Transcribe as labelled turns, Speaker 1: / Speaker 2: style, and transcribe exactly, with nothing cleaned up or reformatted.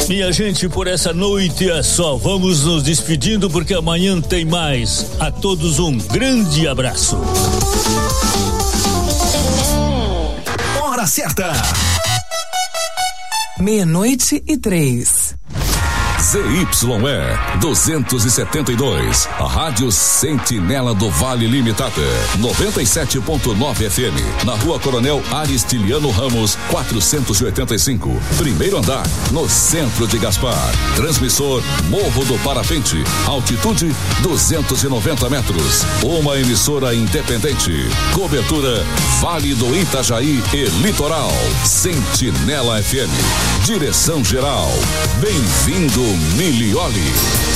Speaker 1: Minha gente, por essa noite é só. Vamos nos despedindo porque amanhã tem mais. A todos um grande abraço.
Speaker 2: Hora certa.
Speaker 3: Meia-noite e três.
Speaker 4: Z Y E duzentos e setenta e dois, a Rádio Sentinela do Vale Limitada, noventa e sete ponto nove F M, na Rua Coronel Aristiliano Ramos, quatrocentos e oitenta e cinco, primeiro andar, no centro de Gaspar. Transmissor Morro do Parapente, altitude duzentos e noventa metros. Uma emissora independente. Cobertura Vale do Itajaí e Litoral. Sentinela F M. Direção geral. Bem-vindo Milioli.